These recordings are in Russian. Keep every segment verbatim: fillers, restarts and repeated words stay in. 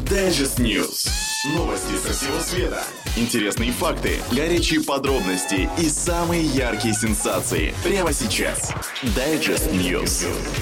Digest News. Новости со всего света. Интересные факты, горячие подробности и самые яркие сенсации. Прямо сейчас. Digest News.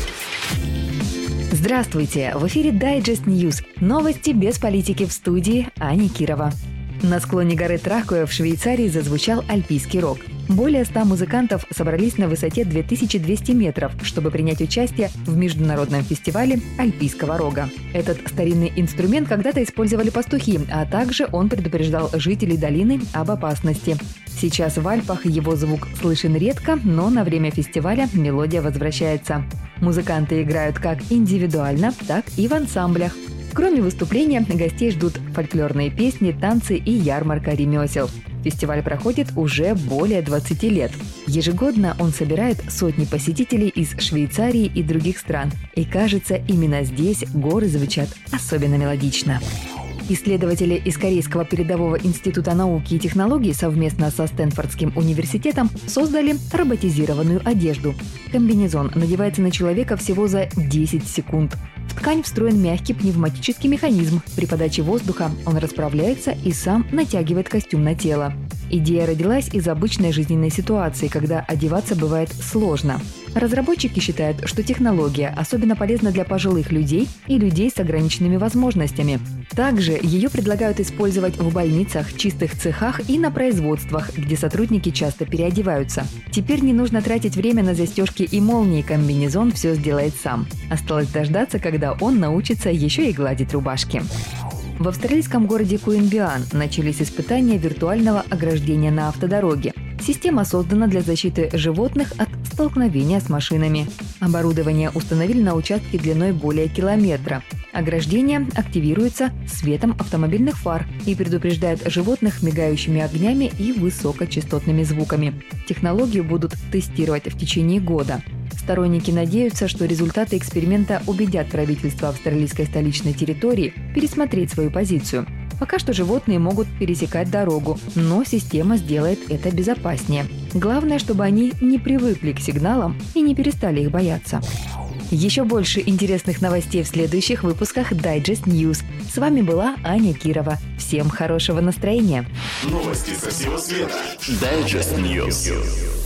Здравствуйте! В эфире Digest News. Новости без политики в студии Аня Кирова. На склоне горы Тракуя в Швейцарии зазвучал альпийский рок. Более ста музыкантов собрались на высоте две тысячи двести метров, чтобы принять участие в международном фестивале альпийского рога. Этот старинный инструмент когда-то использовали пастухи, а также он предупреждал жителей долины об опасности. Сейчас в Альпах его звук слышен редко, но на время фестиваля мелодия возвращается. Музыканты играют как индивидуально, так и в ансамблях. Кроме выступления, гостей ждут фольклорные песни, танцы и ярмарка ремесел. Фестиваль проходит уже более двадцати лет. Ежегодно он собирает сотни посетителей из Швейцарии и других стран. И кажется, именно здесь горы звучат особенно мелодично. Исследователи из Корейского передового института науки и технологий совместно со Стэнфордским университетом создали роботизированную одежду. Комбинезон надевается на человека всего за десять секунд. В ткань встроен мягкий пневматический механизм. При подаче воздуха он расправляется и сам натягивает костюм на тело. Идея родилась из обычной жизненной ситуации, когда одеваться бывает сложно. Разработчики считают, что технология особенно полезна для пожилых людей и людей с ограниченными возможностями. Также ее предлагают использовать в больницах, чистых цехах и на производствах, где сотрудники часто переодеваются. Теперь не нужно тратить время на застежки и молнии, комбинезон все сделает сам. Осталось дождаться, когда он научится еще и гладить рубашки. В австралийском городе Куинбиан начались испытания виртуального ограждения на автодороге. Система создана для защиты животных от столкновения с машинами. Оборудование установили на участке длиной более километра. Ограждение активируется светом автомобильных фар и предупреждает животных мигающими огнями и высокочастотными звуками. Технологию будут тестировать в течение года. Сторонники надеются, что результаты эксперимента убедят правительство австралийской столичной территории пересмотреть свою позицию. Пока что животные могут пересекать дорогу, но система сделает это безопаснее. Главное, чтобы они не привыкли к сигналам и не перестали их бояться. Еще больше интересных новостей в следующих выпусках Digest News. С вами была Аня Кирова. Всем хорошего настроения. Новости со всего света. Digest News.